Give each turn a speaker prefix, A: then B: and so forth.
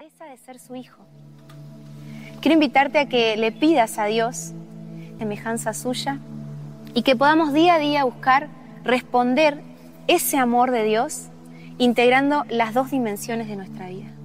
A: promesa de ser su hijo. Quiero invitarte a que le pidas a Dios semejanza suya y que podamos día a día buscar responder ese amor de Dios integrando las dos dimensiones de nuestra vida.